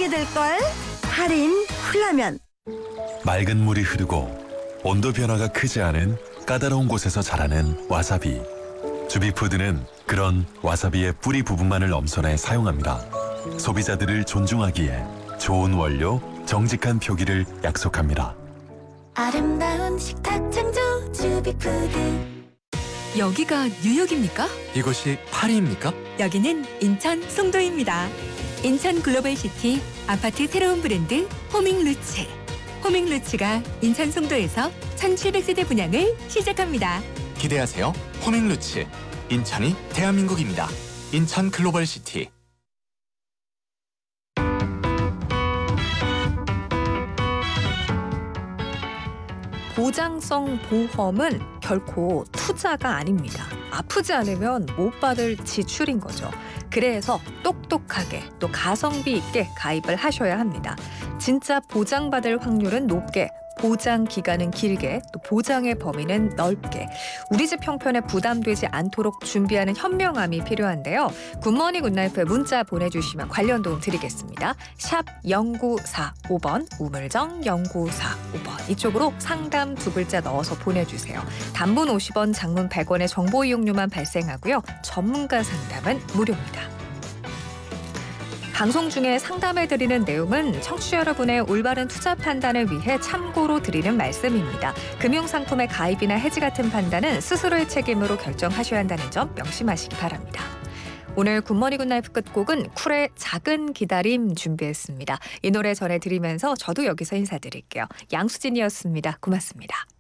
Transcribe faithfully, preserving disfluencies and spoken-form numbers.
알게 될걸? 할인 훌라면. 맑은 물이 흐르고 온도 변화가 크지 않은 까다로운 곳에서 자라는 와사비. 주비푸드는 그런 와사비의 뿌리 부분만을 엄선해 사용합니다. 소비자들을 존중하기에 좋은 원료, 정직한 표기를 약속합니다. 아름다운 식탁 창조 주비푸드. 여기가 뉴욕입니까? 이곳이 파리입니까? 여기는 인천 송도입니다. 인천 글로벌시티 아파트 새로운 브랜드 호밍루츠. 호밍루츠가 인천 송도에서 천칠백 세대 분양을 시작합니다. 기대하세요. 호밍루츠. 인천이 대한민국입니다. 인천 글로벌시티. 보장성 보험은 결코 투자가 아닙니다. 아프지 않으면 못 받을 지출인 거죠. 그래서 똑똑하게 또 가성비 있게 가입을 하셔야 합니다. 진짜 보장받을 확률은 높게, 보장 기간은 길게, 또 보장의 범위는 넓게 우리 집 형편에 부담되지 않도록 준비하는 현명함이 필요한데요. 굿모닝 굿나이프에 문자 보내주시면 관련 도움 드리겠습니다. 샵 영구사오 번, 우물정 영구사오 번 이쪽으로 상담 두 글자 넣어서 보내주세요. 단문 오십 원, 장문 백 원의 정보 이용료만 발생하고요. 전문가 상담은 무료입니다. 방송 중에 상담해드리는 내용은 청취자 여러분의 올바른 투자 판단을 위해 참고로 드리는 말씀입니다. 금융상품의 가입이나 해지 같은 판단은 스스로의 책임으로 결정하셔야 한다는 점 명심하시기 바랍니다. 오늘 굿모닝 굿나이프 끝곡은 쿨의 작은 기다림 준비했습니다. 이 노래 전해드리면서 저도 여기서 인사드릴게요. 양수진이었습니다. 고맙습니다.